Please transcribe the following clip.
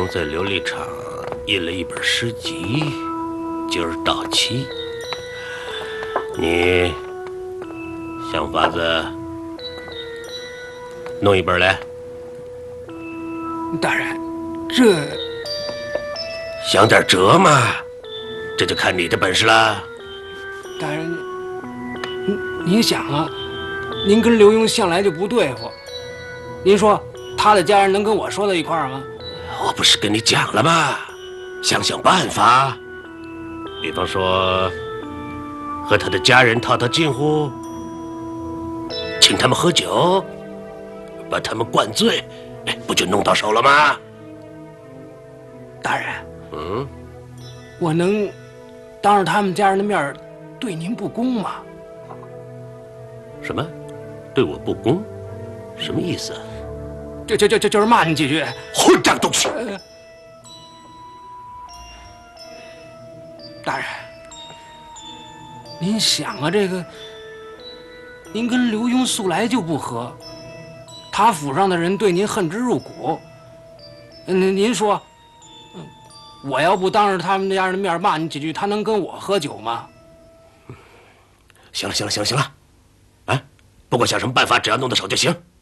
刚在琉璃厂印了一本诗集，今儿到期，你想法子弄一本来。 大人，这想点辙嘛，这就看你的本事了。 大人，您想啊，您跟刘墉向来就不对付，您说他的家人能跟我说到一块儿吗？ 我不是跟你讲了吗？想想办法，比方说和他的家人套套近乎，请他们喝酒，把他们灌醉，不就弄到手了吗？ 大人，我能当着他们家人的面对您不公吗？ 什么？对我不公？什么意思啊？ 就是骂你几句。 混账东西！ 大人，您想啊，这个，您跟刘墉素来就不和，他府上的人对您恨之入骨。您说，我要不当着他们家人的面骂你几句，他能跟我喝酒吗？ 行了，啊！不管想什么办法，只要弄到手就行。